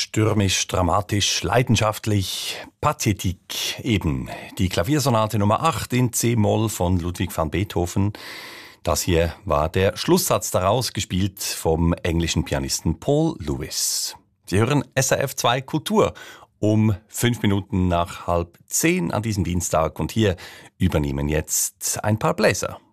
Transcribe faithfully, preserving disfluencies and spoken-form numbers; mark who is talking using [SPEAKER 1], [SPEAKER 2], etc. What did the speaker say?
[SPEAKER 1] Stürmisch, dramatisch, leidenschaftlich, Pathetik eben. Die Klaviersonate Nummer acht in C-Moll von Ludwig van Beethoven. Das hier war der Schlusssatz daraus, gespielt vom englischen Pianisten Paul Lewis. Sie hören S R F zwei Kultur um fünf Minuten nach halb zehn an diesem Dienstag und hier übernehmen jetzt ein paar Bläser.